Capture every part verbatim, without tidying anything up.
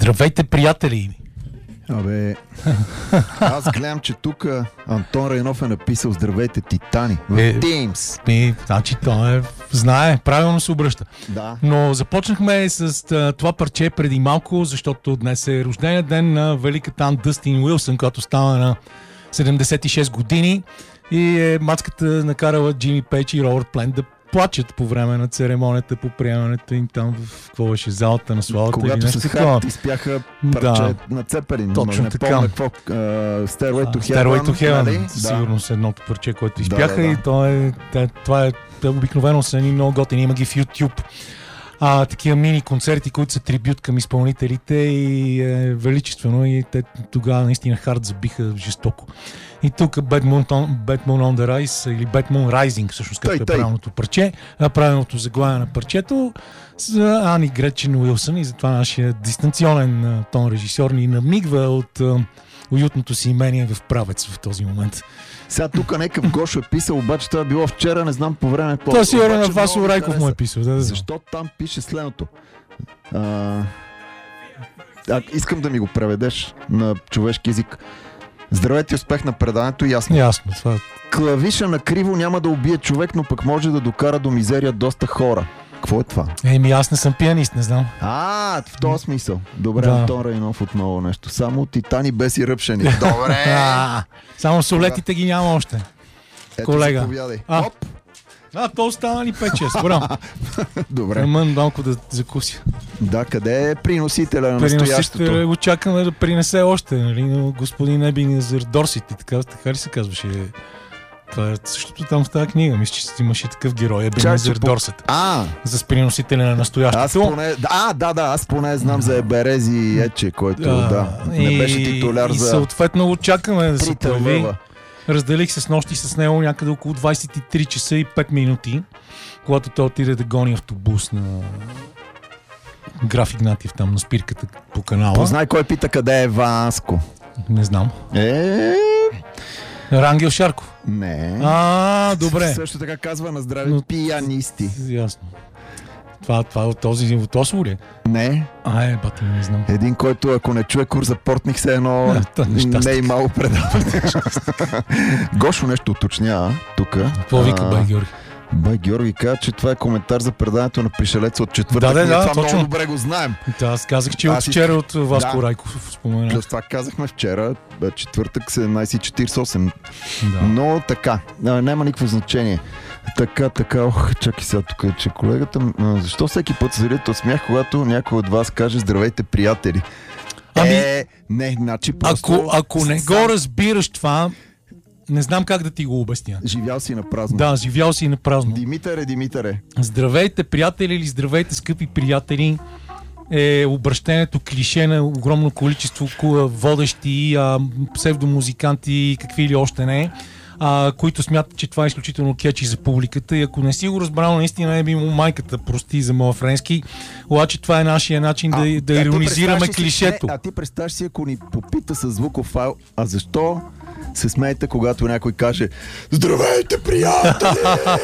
Здравейте, приятели! Абе, аз гледам, че тук Антон Райнов е написал здравейте, титани. В Е, Teams. Ми, значи той е, знае, правилно се обръща. Да. Но започнахме с а, това парче преди малко, защото днес е рождения ден на великата Ан Дъстин Уилсън, която става на седемдесет и шест години и е мацката накарала Джимми Пейдж и Робърт Плент да плачат по време на церемонията по приемането им там в какво беше залата на славата. Когато с Харт изпяха парче Да. на Цепелин. Точно не така. помня какво. Uh, Stairway to Heaven. Stairway to Heaven, нали? със Да. сигурност едното парче, което Да, изпяха да, да. и то е, те, това е, те обикновено са ни много готини, има ги в YouTube. А, такива мини концерти, които са трибют към изпълнителите и е величествено и те тогава наистина Харт забиха жестоко. И тук Bad Moon on, Bad Moon on the Rise или Bad Moon Rising, всъщност както е Тъй, тъй. правилното парче, а правилното заглавие на парчето за Ани Гречин Уилсън и затова нашия дистанционен а, тон режисьор ни намигва от а, уютното си имение в Правец в този момент. Сега тук някакъв Гошо е писал, обаче това е било вчера, не знам по време какво. Това сигурно Обаче на Васо много ми Райков му е хареса. писал. Да, да. Защо там пише следното? А... А, искам да ми го преведеш на човешки език. Здравейте, успех на предаването, ясно. Ясно, това Клавиша на криво няма да убие човек, но пък може да докара до мизерия доста хора. Какво е това? Еми, аз не съм пианист, не знам. А, в този смисъл. Добре, Да. Антон Райнов отново нещо. Само титани без и ръпшени. Добре. А, само солетите ги няма още. Ето, колега. заповядай. А. Оп. А, то остана ли пет шест, браво. Добре. Трябва малко да закуся. Да, къде е приносителя на настоящото? Приносителя го чакаме да принесе още, нали, но господин Ебинезър Дорсет и така, така ли се казваше? Това е същото там в тази книга. Мисля, че имаше такъв герой, Ебинезър по- Дорсет. А, За приносителя на аз настоящето. поне... А, да, да, аз поне знам за Еберези и Ече, който, А, да, не беше титуляр и за... съответно го чакаме да се Притъл появи. Лъва. Разделих се с нощи с него някъде около двайсет и три часа и пет минути, когато той отиде да гони автобус на Граф Игнатиев там на спирката по канала. Познай кой пита къде е Васко. Не знам. Е, Рангел Шарков. не. А, добре. Също така казва на здраве Но- пианисти. Ясно. Това, това от този от Осмо ли е? Не, А, е, бати, не знам. един, който ако не чуе курс за портник, се едно А, то нещастник. не е имало предаване. Гошо нещо уточнява тук. Какво вика Бай Георги? Бай Георги каза, че това е коментар за предаването на Пришелеца от четвъртък. Да, да, Ние да, това точно. много добре го знаем. Да, аз казах, че от Аз вчера от Васко Да. Райков спомена. Плюс това казахме вчера, бе, четвъртък седемнайсет и четирийсет и осем. Да. Но така, а, няма никакво значение. Така, така, ох, чакай сега тук, че колегата... а, Защо всеки път се зарите от смях, когато някой от вас каже здравейте, приятели? Ами, е, не, значи просто... Ако, ако не сам го разбираш това, не знам как да ти го обясня. Живял си на празно. Да, живял си на празно. Димитър е, Димитър е. Здравейте, приятели, или здравейте, скъпи приятели, е обращението клише на огромно количество ку- водещи, а, псевдомузиканти и какви ли още не, а, които смятат, че това е изключително кетчи за публиката. И ако не си го разбрал, наистина е би му майката, прости за моя френски, обаче това е нашия начин да, да а ти иронизираме представяш ли си- клишето. Не, а ти представяш си, ако ни попита с звуков файл, а защо се смеете, когато някой каже здравейте, приятели!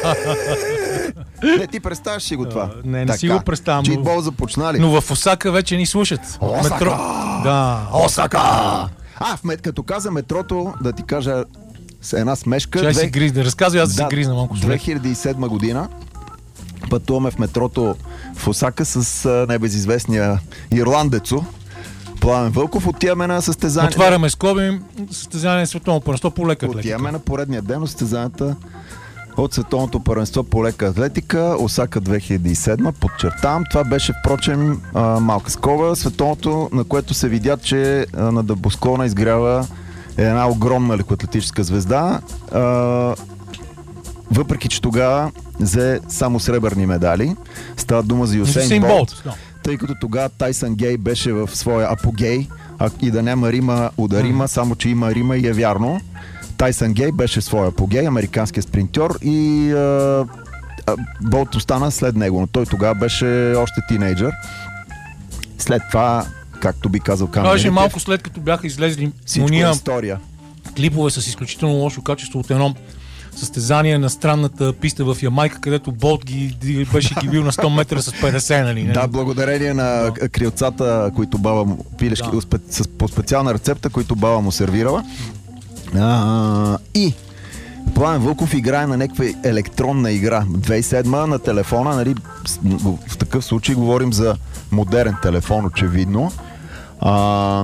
Не, ти представяш си го това. не, не си го представям, но- Джитбол започнали. Но в Осака вече ни слушат. Осака! Да, Осака! А, в мет, като каза метрото, да ти кажа с една смешка. Ще две- си гризна. Разказвай, аз да, Да, си гризна малко. две хиляди и седма година пътуваме в метрото в Осака с а, небезизвестния ирландецо Пламен Вълков. Отиваме на състезание. Отваряме скоби, състезание на световно първенство по лека атлетика. Отиваме на поредния ден от състезанията от Световното първенство по лека атлетика, Осака две хиляди и седма. Подчертавам, това беше впрочем а, малка скоба. Световното, на което се видя, че а, на Дъбосклона изгрява една огромна лекоатлетическа звезда. А, въпреки, че тогава взе само сребърни медали. Става дума за Юсейн Юсейн Болт. Болт. Да. Тъй като тогава Тайсън Гей беше в своя апогей, а и да няма Рима удар Рима, само че има Рима и е вярно. Тайсън Гей беше в своя апогей, американският спринтьор, и а, а, Болт остана след него, но той тогава беше още тинейджър. След това, както би казал Това Камен беше Митев, малко след като бяха излезли всичко е уния история. клипове с изключително лошо качество от едно състезания на странната писта в Ямайка, където Болт ги, ги беше ги бил на сто метра с петдесет, нали? Да, благодарение на да. крилцата, които баба му, пилешки, да. с, по специална рецепта, които баба му сервирала. А, и Пламен Вълков играе на някаква електронна игра. две хиляди и седма на телефона, нали, в такъв случай говорим за модерен телефон, очевидно. А,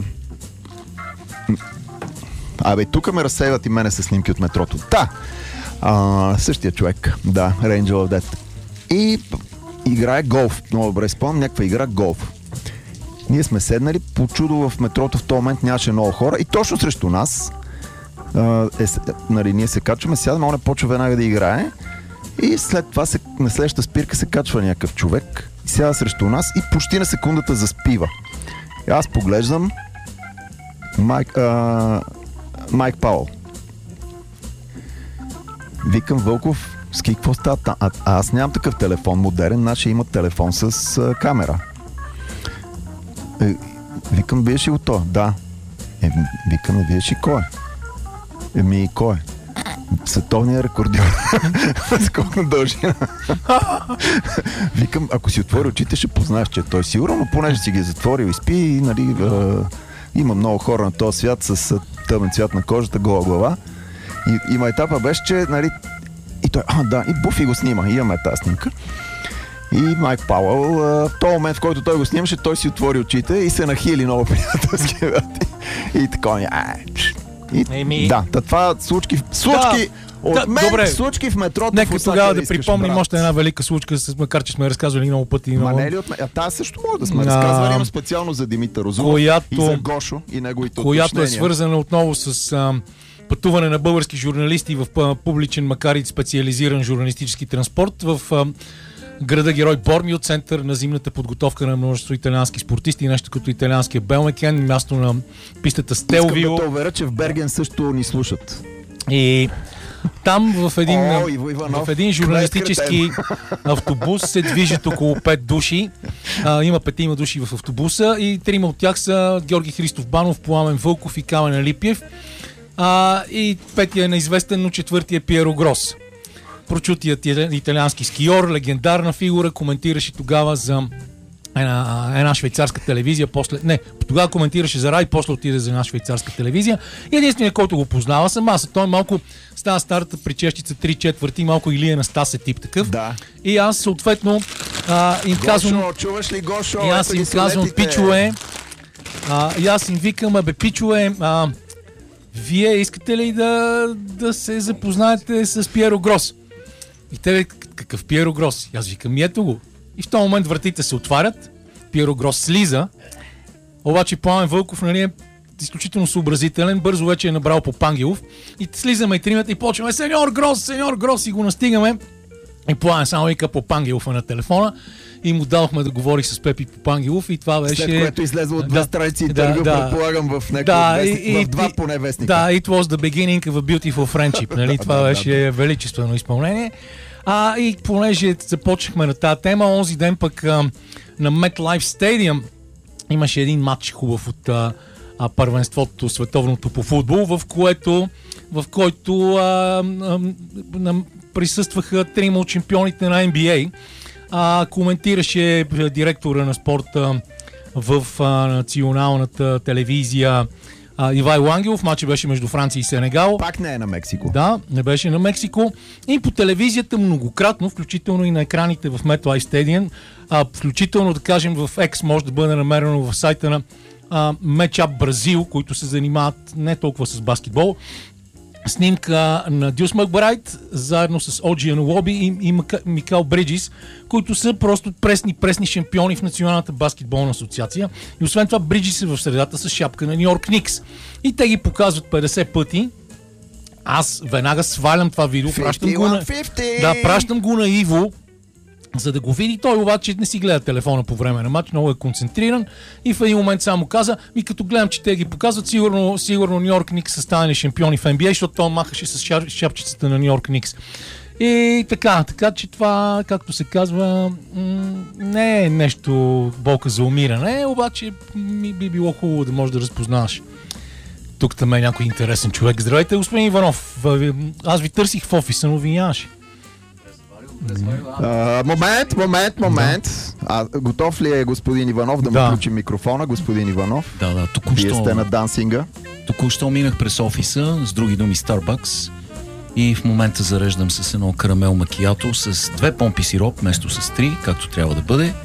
Абе, тук ме разсейват и мене с снимки от метрото. Да, а, същия човек. Да, Angel of Death. И играе голф. Много добре спомням, някаква игра голф. Ние сме седнали, по чудо в метрото в този момент нямаше много хора и точно срещу нас е, нали, ние се качваме, сядаме, он е почва веднага да играе и след това се, на следващата спирка се качва някакъв човек и сяда срещу нас и почти на секундата заспива. И аз поглеждам Майк, а, Майк Пауъл. Викам: Вълков, ски, какво става? А, а аз нямам такъв телефон модерен, нашия има телефон с а, камера. Е, викам: биеш ли го то? Да. Е, викам: биеш ли кой? Еми, кой? Световният рекордьор. Сколко дължина. Викам: ако си отвори очите, ще познаеш, че е той сигурно, но понеже си ги е затворил и спи, и, нали, а, има много хора на този свят с тъмен цвят на кожата, гола глава. И, има етапа беше, че, нали, и той, а, да, и Буфи го снима. И имаме тази снимка. И Майк Пауъл, в този момент, в който той го снимаше, той си отвори очите и се нахили много приятелски. И така, и, Еми... да, това случки, случки да, от да, мен, добре. случки в метрото. Нека в тогава да припомним още една велика случка, макар че сме разказвали много пъти. Ма не ли от мен? А тази също може да сме а... разказвали, но специално за Димитър Озунов която... и за Гошо и неговите която уточнения. Е свързана отново с а, пътуване на български журналисти в публичен, макар и специализиран журналистически транспорт в а, града герой Бормио, център на зимната подготовка на множество италиански спортисти, нещо като италианския Белмекен, място на пистата Стелвио. Искам да те уверя, че в Берген също ни слушат. И там в един, О, Иво Иванов, в един журналистически автобус се движат около пет души. А, има петима души в автобуса и трима от тях са Георги Христов Банов, Пламен Вълков и Камен Алипиев. А, и петия е неизвестен, но четвъртия е Пиеро Грос. Прочутият италиански скиор, легендарна фигура, коментираше тогава за една, една швейцарска телевизия, после, не, тогава коментираше за Рай, после отиде за една швейцарска телевизия и единственият, който го познава съм аз. Той малко става старата причещица три четвърти, малко Илия на Стасе тип такъв. Да. И аз съответно а, им Гошо, казвам... чуваш ли, Гошо? И аз им казвам: пичове, а, и аз им викам: бе, пичове, а, вие искате ли да, да се запознаете с Пиеро Грос? И те: какъв Пиеро Грос? И аз викам: ето го. И в този момент вратите се отварят, Пиеро Грос слиза, обаче Пламен Вълков, нали, е изключително съобразителен, бързо вече е набрал по Пангелов и слизаме и тримата и почваме: сеньор Грос, сеньор Грос, и го настигаме. И Пламен само вика по Пангелов на телефона и му дадохме да говори с Пепи по Пангелов и това беше... След което излезе от две да, страници интервю, да, предполагам, в някакъв да, вестник, и, в два и, поне вестника. Да, it was the beginning of a beautiful friendship, нали, това беше величествено изпълнение. А, и понеже започнахме на тази тема, онзи ден пък а, на MetLife Stadium имаше един матч хубав от а, а, първенството, световното по футбол, в което, в който а, а, а, присъстваха трима от чемпионите на Н Б А. А, коментираше директора на спорта в а, националната телевизия Uh, Ивайло Ангелов. Матчът беше между Франция и Сенегал. Пак не е на Мексико. Да, не беше на Мексико. И по телевизията многократно, включително и на екраните в MetLife Stadium, а, включително, да кажем, в X може да бъде намерено в сайта на uh, Matchup Бразил, които се занимават не толкова с баскетбол. Снимка на Дюс Макбрайт, заедно с Оджи Анулоби и, и Микал Бриджис, които са просто пресни, пресни шампиони в Националната баскетболна асоциация. И освен това Бриджис е в средата с шапка на Ню Йорк Никс. И те ги показват петдесет пъти. Аз веднага свалям това видео, пращам го на, да, пращам го на Иво, за да го види. Той обаче не си гледа телефона по време на матч, много е концентриран и в един момент само каза: ми като гледам, че те ги показват, сигурно, сигурно Ню Йорк Никс са станали шампиони в Н Б А, защото той махаше с шапчицата на Ню Йорк Никс. И така, така че това, както се казва, м- не е нещо болка за умиране, обаче ми би било хубаво да можеш да разпознаваш тук там е някой интересен човек. Здравейте, господин Иванов. Аз ви търсих в офиса, но ви нямаше. Uh, момент, момент, момент. А, готов ли е господин Иванов да, да. му включи микрофона, господин Иванов? Да, да, току-що. Вие сте на дансинга. Току-що минах през офиса, с други думи Starbucks, и в момента зареждам с едно карамел макиято с две помпи сироп, вместо с три, както трябва да бъде.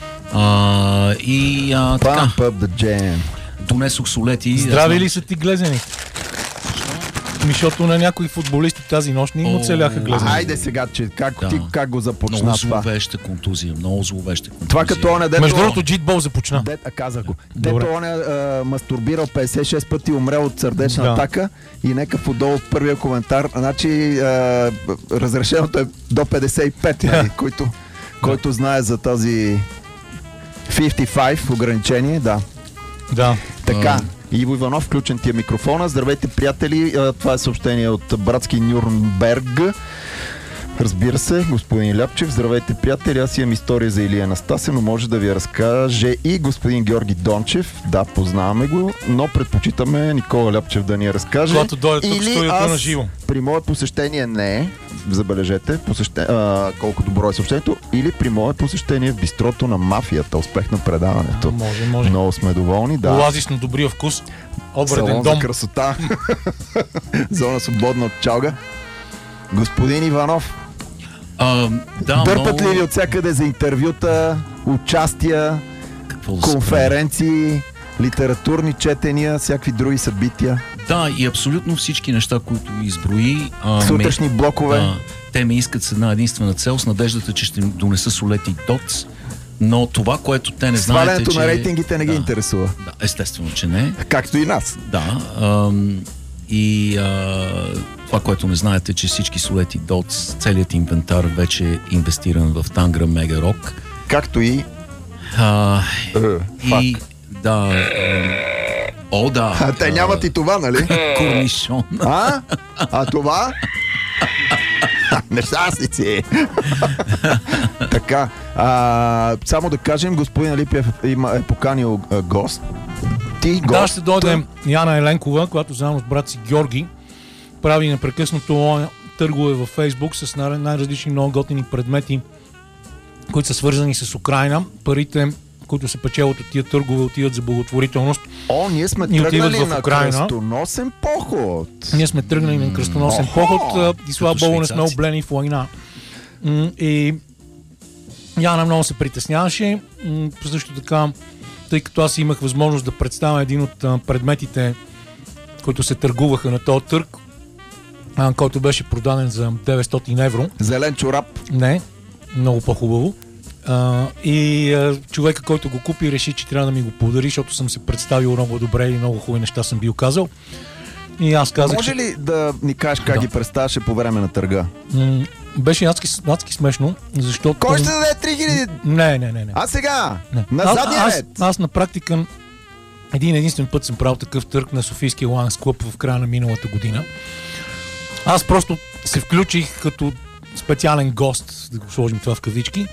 А, и а, така. Pump up the jam. Донесох солети. Здрави ли са ти глезени? Защото на някои футболисти тази нощ не им оцеляха глезени. Айде сега, че как, да. ти, как го започна много това? зловеща контузия, много зловеща контузия. Това като он е дето... Между другото, джитбол започна. Дет, а казах го. Дето он е а, мастурбирал петдесет и шест пъти, умрел от сърдечна да. атака, и нека отдолу в първия коментар, значи а, разрешеното е до петдесет и пет, нали, който, който знае за тази петдесет и пет ограничение, да. Да. Така. Иво Иванов, включен ти е микрофона. Здравейте, приятели. Това е съобщение от братски Нюрнберг. Разбира се, господин Ляпчев. Здравейте, приятели. Аз имам история за Илия Анастасия, но може да ви я разкаже и господин Георги Дончев. Да, познаваме го, но предпочитаме Никола Ляпчев да ни я разкаже. Когато дойде тук студиото на живо. При мое посещение не, забележете, посеще... а, колко добро е съобщението, или при мое посещение в бистрото на мафията. Успех на предаването. А, може, може. Много сме доволни, да. Оазис на добрия вкус. Обреден Салон дом. за красота. Зона свободна от чалга. Господин Иванов, А, да, дърпат много... ли ви от всякъде за интервюта, участия, Какво да конференции, литературни четения, всякакви други събития? Да, и абсолютно всички неща, които изброи. А, Сутрешни ме, блокове. Да, те ме искат с една единствена цел, с надеждата, че ще им донеса солети и доц. Но това, което те не знаят, Свалянето че... на рейтингите не да, ги интересува. Да, естествено, че не. Както и нас. Да. Ам, и а, това, което не знаете, че всички солети доц, целият инвентар вече е инвестиран в Тангра Мега Рок. Както и... А, Uh, и... Да... А, о, да. А, те нямат и това, нали? Корнишон. А? А това? Нещастници! Така, а, само да кажем, господин Алипиев има, е поканил а, гост. Ти гост. Да, ще дойде Яна Еленкова, която заедно с брат си Георги прави непрекъснато търгове във Фейсбук с най- най-различни много готини предмети, които са свързани с Украйна. Парите, които се печелят от тия търгове, отиват за благотворителност. О, ние сме И отиват тръгнали в на Украйна. кръстоносен поход. Ние сме тръгнали на кръстоносен Охо! поход и слава Като Богу не сме швейцарци. облени в война. М, И Яна много се притесняваше. М, Също така, тъй като аз имах възможност да представя един от а, предметите, които се търгуваха на този търг, а, който беше продаден за деветстотин евро. Зелен чорап. Не, много по-хубаво. А, и а, човека, който го купи, реши, че трябва да ми го подари, защото съм се представил много добре и много хубави неща съм бил казал. И аз казах, Може че... ли да ни кажеш как Да. ги представяше по време на търга? М- беше адски, адски смешно, защото... Кой ще даде три хиляди? Не, не, не, не. А сега? не. На аз, задния аз, ред? аз на практика един единствен път съм правил такъв търг на Софийския Лайнс Клуб в края на миналата година. Аз просто се включих като специален гост, да го сложим това в кавички.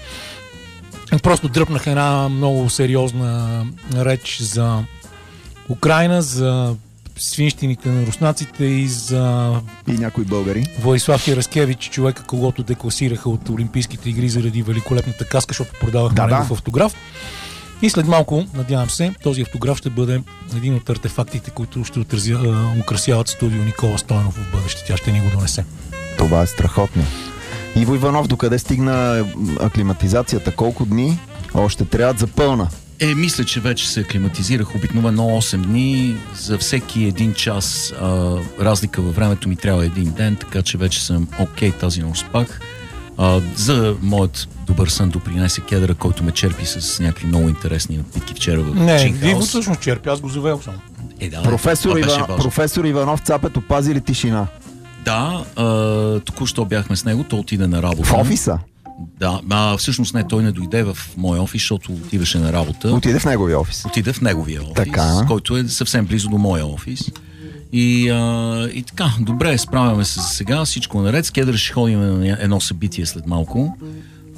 И просто дръпнах една много сериозна реч за Украйна, за свинщините на руснаците и за И някои българи. Владислав Яраскевич, човека, когото декласираха от Олимпийските игри заради великолепната каска, защото продавахме Да, да. негов автограф. И след малко, надявам се, този автограф ще бъде един от артефактите, които ще отразя, а, украсяват студио Никола Стойнов в бъдеще. Тя ще ни го донесе. Това е страхотно. Иво Иванов, докъде стигна аклиматизацията? Колко дни още трябват за пълна? Е, мисля, че вече се аклиматизирах обикновено осем дни. За всеки един час а, разлика във времето ми трябва един ден, така че вече съм окей, тази нощ спах. А, за моят добър сън допринесе кедъра, който ме черпи с някакви много интересни напитки вчера в Не, Чинхаус. вие го всъщност черпи, аз го завел само. Е, да, Професор, това беше Иван, важно. професор Иванов Цапет опази ли тишина? Да, а, току-що бяхме с него, той отиде на работа. В офиса? Да, а, всъщност не, той не дойде в моя офис, защото отиваше на работа. Отиде в неговия офис. Отиде в неговия офис, Така. който е съвсем близо до моя офис. И, а, и така, добре, справяме се за сега, всичко наред. С кедър ще ходим на едно събитие след малко.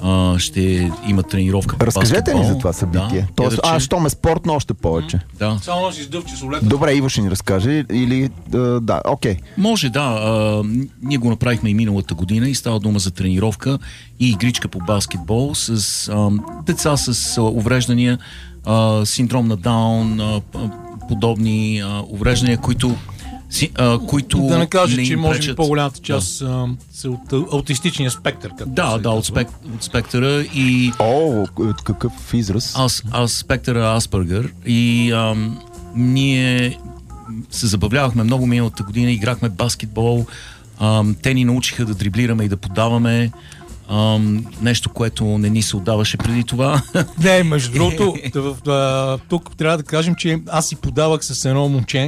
а, ще има тренировка по Разкажете баскетбол. ни за това събитие. Да, Тоест, иначе- а, щом е спортно, още повече. да. Само носи с дъвче с олета. Добре, Иво ще ни разкаже или... а, да, окей. Може, да. А, ние го направихме и миналата година и става дума за тренировка и игричка по баскетбол с а, деца с а, увреждания, а, синдром на Даун, а, п- подобни а, увреждания, които, си, а, които Да не кажа, им че може би пречат. по-голямата част а, са от а, аутистичния спектър. както Да, се да, от, казва. спек, от спектъра и О, какъв израз. аз, аз спектъра Аспергър и ам, ние се забавлявахме много миналата година, играхме баскетбол, ам, те ни научиха да дриблираме и да подаваме, ам, нещо, което не ни се отдаваше преди това. Не, между другото, в, а, тук трябва да кажем, че аз си подавах с едно момче,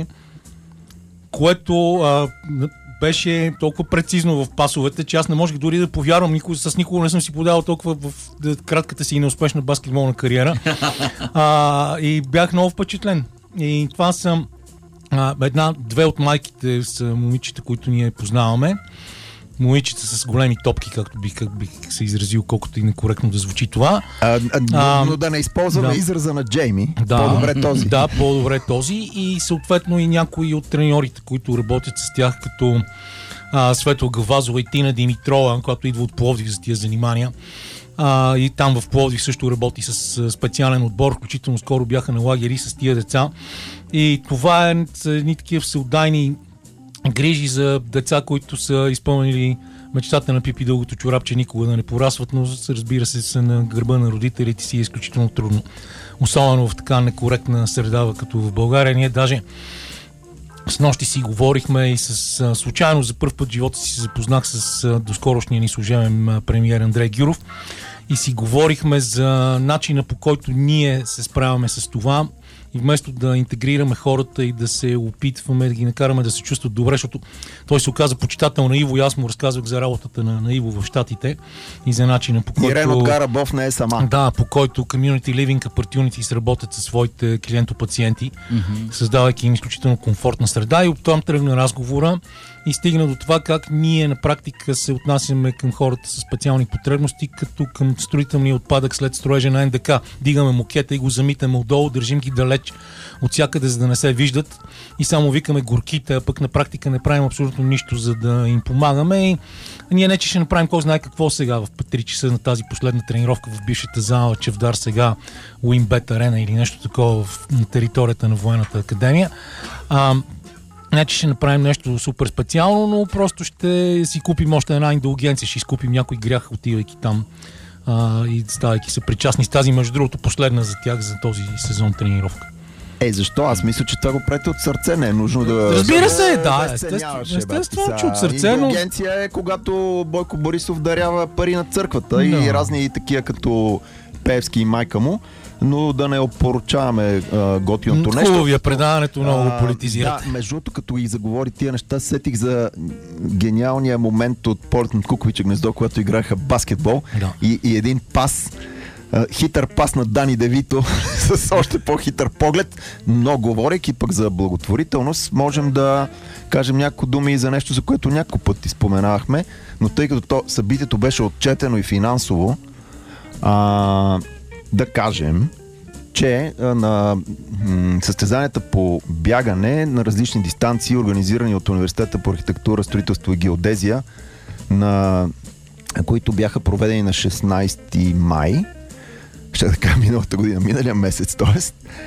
което а, беше толкова прецизно в пасовете, че аз не можех дори да повярвам. Никога, с никога не съм си подавал толкова в, в кратката си и неуспешна баскетболна кариера. А, и бях много впечатлен. И това са а, една, две от майките са момичета, които ние познаваме. Момичета с големи топки, както бих, как бих се изразил, колкото и некоректно да звучи това. А, а, А, но да не използваме да. израза на Джейми. Да, По-добре този. Да, по-добре този и съответно и някои от треньорите, които работят с тях, като а, Светла Гавазова и Тина Димитрова, която идва от Пловдив за тия занимания. А, и там в Пловдив също работи с а, специален отбор, включително скоро бяха на лагери с тия деца. И това е са едни такива всеотдайни грижи за деца, които са изпълнили мечтата на Пипи дългото чорапче никога да не порасват, но разбира се са на гърба на родителите си е изключително трудно. Особено в така некоректна среда, като в България. Ние даже с нощи си говорихме и с а, случайно за първ път в живота си се запознах с а, доскорошния ни служебен а, премиер Андрей Гюров и си говорихме за начина, по който ние се справяме с това. И вместо да интегрираме хората и да се опитваме да ги накараме да се чувстват добре, защото той се оказа почитател на Иво и аз му разказвах за работата на, на Иво в Щатите и за начина, по който... Ирен от Гарабов не е сама. Да, по който Community Living Opportunities работят със своите клиенто-пациенти, mm-hmm. създавайки им изключително комфортна среда и оттам тръгна разговора и стигна до това как ние на практика се отнасяме към хората с специални потребности, като към строителния отпадък след строежа на Н Д К. Дигаме мокета и го замитаме отдолу, държим ги далеч от всякъде, за да не се виждат и само викаме горките, а пък на практика не правим абсолютно нищо, за да им помагаме. И ние не че ще направим кой знае какво сега в три часа на тази последна тренировка в бившата зала Чевдар, сега Уинбет Арена или нещо такова в, на територията на Военната академия. А, не че ще направим нещо супер специално, но просто ще си купим още една индулгенция, ще изкупим някой грях, отивайки там а, и ставайки се причастни с тази, между другото, последна за тях за този сезон тренировка. Е, защо? Аз мисля, че това го правите от сърце. Не е нужно да... Разбира се, да, обесценяваш, естествено, бе, естествено, ти че от са. сърце, но... Индулгенция е когато Бойко Борисов дарява пари на църквата и Да. разни такива като Певски и майка му, но да не опоручаваме а, готиното нещо. Хубави е предаването, много го А, политизирате. Да, между другото, като и заговори тия неща, сетих за гениалния момент от Полет над Куковича гнездо, когато играха баскетбол Да. и, и един пас, а, хитър пас на Дани Девито с още по-хитър поглед, но говорейки пък за благотворителност, можем да кажем няколко думи и за нещо, за което няколко пъти споменавахме, но тъй като то, събитието беше отчетено и финансово, а, да кажем, че а, на м, състезанията по бягане на различни дистанции, организирани от Университета по архитектура, строителство и геодезия, на които бяха проведени на шестнайсети май, ще да кажа миналата година, миналия месец, т.е.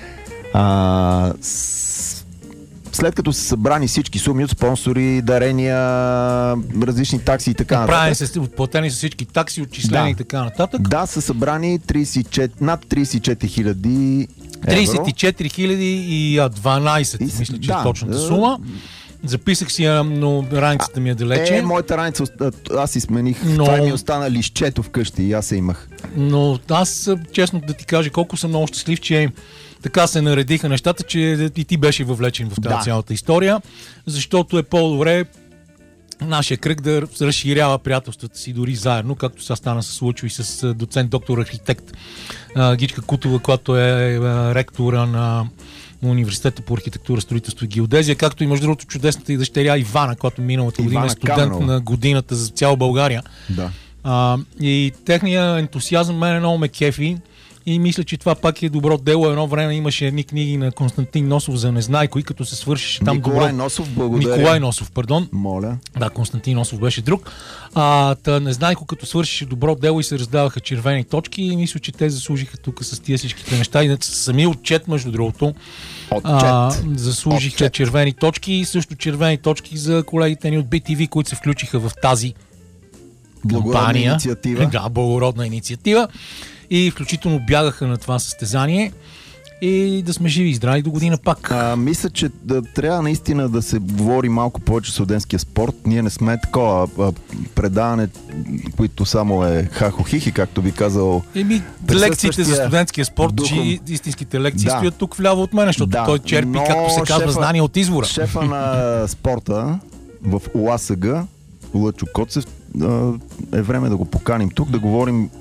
А, с, след като са събрани всички суми от спонсори, дарения, различни такси и така Правени нататък. са, отплатени са всички такси, отчислени Да. и така нататък. Да, са събрани трийсет и четири, над трийсет и четири хиляди евро. трийсет и четири хиляди и дванайсет, И- мисля, че да, е точната да. сума. Записах си я, но раницата ми е далече. Е, моята раница, аз си смених, Но- това ми остана лището вкъщи и аз я имах. Но аз, честно да ти кажа, колко съм много щастлив, че така се наредиха нещата, че и ти беше въвлечен в тази Да. цялата история, защото е по-добре нашия кръг да разширява приятелствата си дори заедно, както сега стана се случва и с а, доцент доктор архитект а, Гичка Кутова, която е а, ректора на Университета по архитектура, строителство и геодезия, както и между другото чудесната и дъщеря Ивана, която миналата година Ивана е студент Каменова. на годината за цяла България. Да. А, и техният ентусиазъм мен много ме кефи и мисля, че това пак е добро дело. Едно време имаше едни книги на Константин Носов за Незнайко и като се свършеше там Николай добро... Носов, благодаря. Николай Носов, пардон. Моля. Да, Константин Носов беше друг. А, та Незнайко като свършеше добро дело и се раздаваха червени точки и мисля, че те заслужиха тук с тия всичките неща и сами отчет, между другото. А, заслужиха Отчет. червени точки и също червени точки за колегите ни от Би Ти Ви, които се включиха в тази благородна кампания. инициатива. Да, благородна инициатива. И включително бягаха на това състезание. И да сме живи и здрави до година пак. А, мисля, че да, трябва наистина да се говори малко повече студентския спорт. Ние не сме такова а, предаване, които само е хахо-хихи, както би казал. Еми, лекциите за студентския спорт, духом... че истинските лекции да. стоят тук вляво от мен, защото да, той черпи, както се казва, шефа, знания от извора. Шефа на спорта в О А С Г, Лъчо Коцев, е време да го поканим тук, да говорим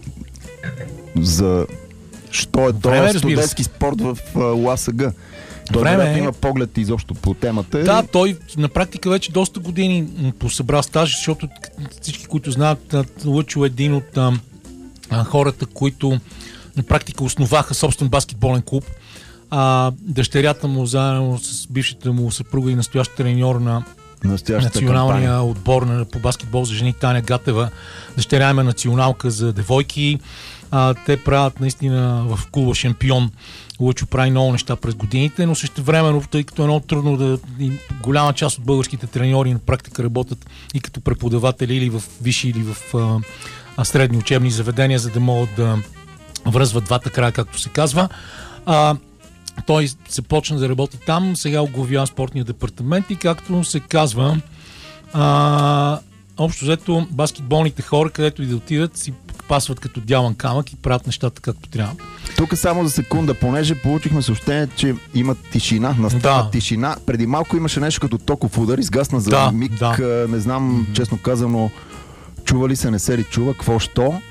за що е този студентски спорт в О А С Г. Той време има поглед изобщо по темата. Да, той на практика вече доста години посъбра стаж, защото всички, които знаят, Лъчо е един от а, хората, които на практика основаха собствен баскетболен клуб. А, дъщерята му заедно с бившата му съпруга и настоящ треньор на националния кампания. Отбор на, по баскетбол за жени Таня Гатева. Дъщеря има националка за девойки. А, те правят наистина в клуба Шампион. Лъчо прави много неща през годините, но също времено, тъй като е много трудно да... голяма част от българските треньори на практика работят и като преподаватели или в висши, или в а, средни учебни заведения, за да могат да връзват двата края, както се казва. А, той се почна да работи там, сега оглавява спортния департамент и както се казва, а, общо взето баскетболните хора, където и да отидат, си пасват като дяван камък и правят нещата както трябва. Тук само за секунда, понеже получихме съобщение, че има тишина, настава да. тишина. Преди малко имаше нещо като токов удар, изгасна за да, миг, да. не знам, mm-hmm. честно казано, чува ли се, не се ли чува, какво що.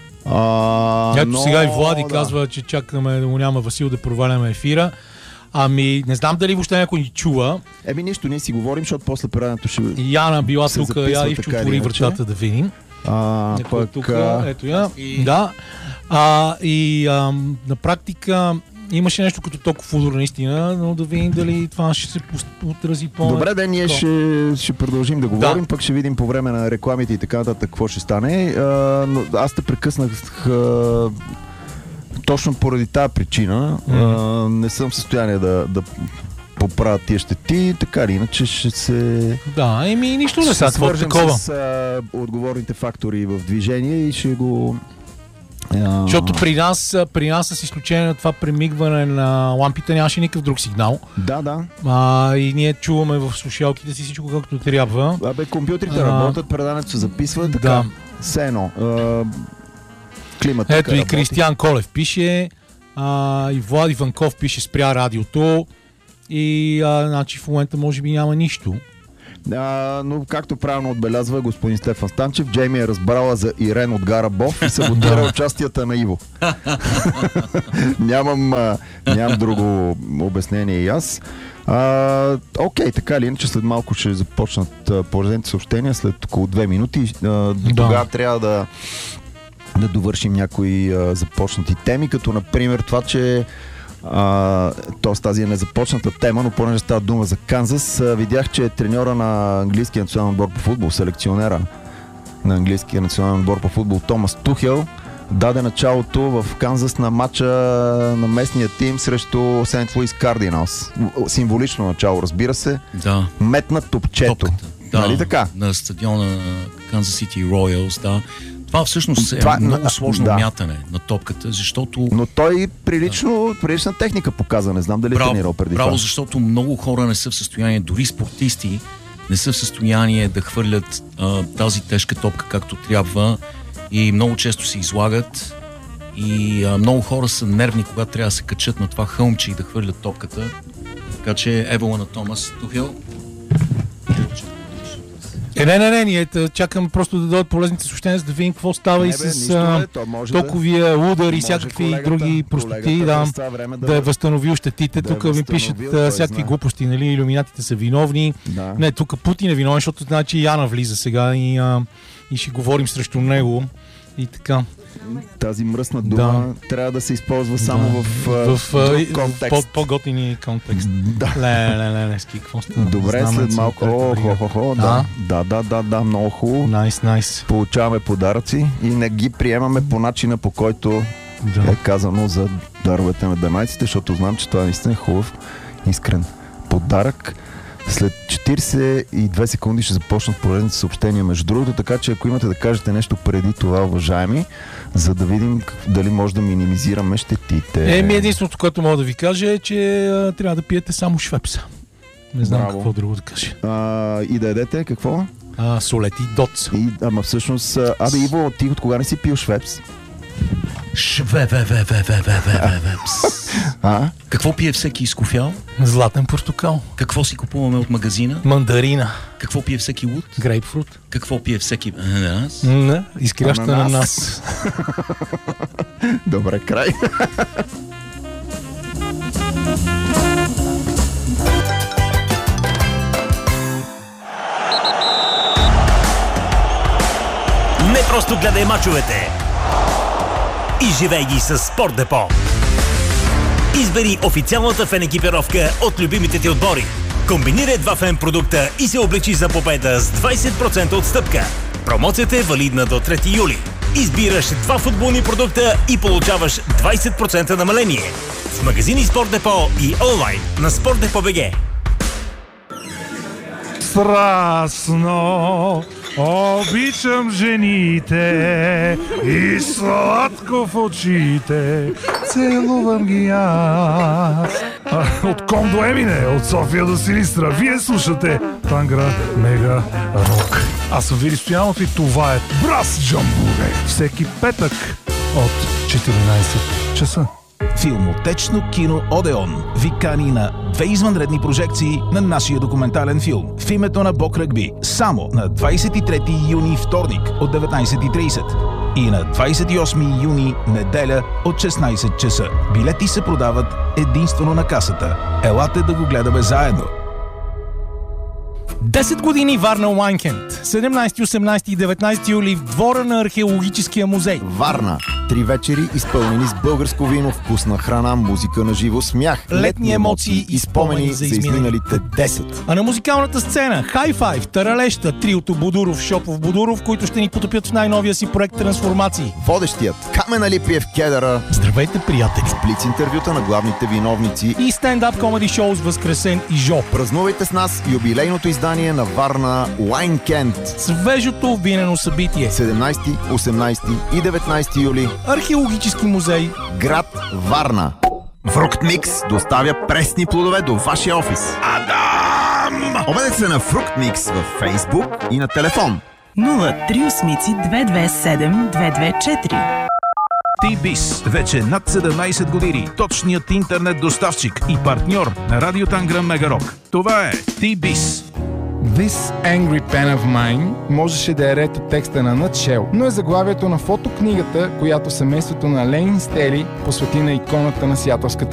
А, Ето но, сега и Влади да. казва, че чакаме да му няма Васил да проваляме ефира. Ами, не знам дали въобще някой ни чува. Еми нищо, ние си говорим, защото после предаването ще... Яна била тук, я и отвори вратата да видим. А, пък... Тук, ето я. И... Да. А, и а, на практика имаше нещо като толкова удар наистина, но да видим дали това ще се отрази по... Добре, да, ние ще, ще продължим да говорим, да. Пък ще видим по време на рекламите и така нататък какво ще стане. А, но аз те прекъснах а, точно поради тази причина. Mm-hmm. А, не съм в състояние да, да поправят тия щети, така или иначе ще се... Да, еми нищо не са свържем такова. С а, отговорните фактори в движение и ще го... Uh... Защото при нас, при нас с изключение на това премигване на лампите нямаше никакъв друг сигнал. Да, да. А, и ние чуваме в слушалките си всичко както трябва. Абе, компютрите а... работят, предаването се записва, така. Да. Все едно. А... Климата. Ето и Кристиян Колев пише, а, и Влади Ванков пише спря радиото и а, значи в момента може би няма нищо. А, но както правилно отбелязва господин Стефан Станчев, Джейми е разбрала за Ирен от Гара Бов и саботира участията на Иво. нямам, а, нямам друго обяснение и аз. А, окей, така ли, иначе след малко ще започнат поредните съобщения, след около две минути. А, до тогава трябва да, да довършим някои а, започнати теми, като например това, че Uh, Тоест тази е незапочната тема, но понеже става дума за Канзас, uh, видях, че треньора на английския национален отбор по футбол, селекционера на английския национален отбор по футбол Томас Тухел, даде началото в Канзас на матча на местния тим срещу Сент Луис Кардиналс. Символично начало, разбира се. Да. Метна топчето. Да, нали така? На стадиона Канзас Сити Роялс, да. Това всъщност е това, много сложно да. мятане на топката, защото... Но той прилично, да. прилична техника показа, не знам дали браво, е тренирал преди браво, това. защото много хора не са в състояние, дори спортисти не са в състояние да хвърлят а, тази тежка топка както трябва и много често се излагат и а, много хора са нервни, когато трябва да се качат на това хълмче и да хвърлят топката. Така че Евала на Томас Тухел. Е, не, не, не, ние чакаме просто да дойдат полезните съобщения, за да видим какво става и с а, токовия удар и всякакви колегата, други простоти, да, да, да е възстановил щетите. да е Тук ми пишат възстановил, а, всякакви знае. глупости, нали, илюминатите са виновни. Да. Не, тук Путин е виновен, защото значи Яна влиза сега и, а, и ще говорим срещу него и така. Тази мръсна дума Да. трябва да се използва само Да. в, в, в а, друг в контекст. по, по-готини контекст. Да. Ле, ле, ле, ле, ски, какво става? Добре, Знаме, след че малко. трета О, бригада. хо, хо, хо, А? да. да, да, да, да, много хубаво. Найс, найс. Получаваме подаръци и не ги приемаме по начина, по който Да. е казано за даровете на данайците, защото знам, че това наистина е хубав, искрен подарък. След четирийсет и две секунди ще започнат полезните съобщения между другото, така че ако имате да кажете нещо преди това, уважаеми, за да видим дали може да минимизираме щетите. Еми, единственото, което мога да ви кажа е, че а, трябва да пиете само швепса. Не знам Браво. какво друго да кажа. А, и да ядете какво? А, солети доц. И, ама всъщност, а, абе Иво, ти от кога не си пил швепс? Шве-ве-ве-ве-ве-ве-ве-ве-пс. А? Какво пие всеки изкофял? Златен портокал. Какво си купуваме от магазина? Мандарина. Какво пие всеки луд? Грейпфрут. Какво пие всеки ананас? Не, изкряща на Ананас. нас. Добре, край. Не просто гледай мачовете, изживей ги с Спорт Депо. Избери официалната фен екипировка от любимите ти отбори. Комбинирай два фен продукта и се облечи за победа с двайсет процента отстъпка. Промоцията е валидна до трети юли. Избираш два футболни продукта и получаваш двайсет процента намаление. В магазини Спорт Депо и онлайн на спортдепо.бг. Страстно обичам жените и сладко в очите целувам ги аз. А, от Ком до Емине, от София до Силистра, вие слушате Тангра Мега Рок. Аз съм Вили Стоянов и това е Брас Джамбуре. Всеки петък от четиринайсет часа. Филмотечно кино Одеон ви кани на две извънредни прожекции на нашия документален филм в името на Бог Ръгби само на двайсет и трети юни вторник от деветнайсет и трийсет и на двайсет и осми юни неделя от шестнайсет часа. Билети се продават единствено на касата. Елате да го гледаме заедно. десет години Варна Уайнкенд. седемнайсети, осемнайсети и деветнайсети юли в двора на археологическия музей. Варна. Три вечери, изпълнени с българско вино, вкусна храна, музика на живо, смях, Летни емоции и спомени за изминалите десет. А на музикалната сцена High Five, Таралеща, триото Будуров, Шопов, Будуров, които ще ни потопят в най-новия си проект Трансформации. Водещият Камен Алипиев Кедъра, Здравейте, приятели! блиц интервюта на главните виновници. И стендап комеди шоу с Възкресен и Жо. Празнувайте с нас юбилейното издание на Варна Уайнкенд. Свежото винено събитие. седемнайсети, осемнайсети и деветнайсети юли. Археологически музей. Град Варна. Фрукт Микс доставя пресни плодове до вашия офис. Адам! Обадете се на Фрукт Микс във Фейсбук и на телефон. нула три осмици две две седем две две четири. T-Biz. Вече над седемнайсет години. Точният интернет доставчик и партньор на Радио Тангра Мега Рок. Това е T-Biz. This Angry Pen of Mine можеше да е ред от текста на Nutshell, но е заглавието на фотокнигата, която семейството на Ленин Стели посвети на иконата на сиатълската